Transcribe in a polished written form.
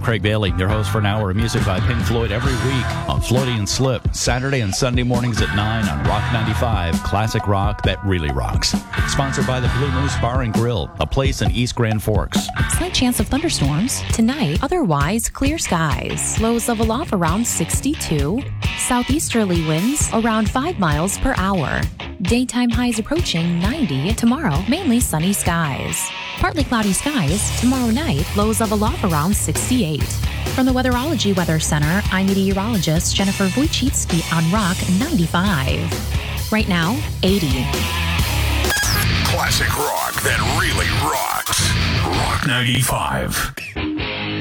Craig Bailey, your host for an hour of music by Pink Floyd every week on Floaty and Slip, Saturday and Sunday mornings at 9 on Rock 95, classic rock that really rocks. Sponsored by the Blue Moose Bar and Grill, a place in East Grand Forks. Slight chance of thunderstorms tonight, otherwise clear skies. Lows level off around 62. Southeasterly winds around 5 miles per hour. Daytime highs approaching 90. Tomorrow, mainly sunny skies. Partly cloudy skies. Tomorrow night, lows level off around 68. From the Weatherology Weather Center, I'm meteorologist Jennifer Wojcicki on Rock 95. Right now, 80. Classic rock that really rocks. Rock 95.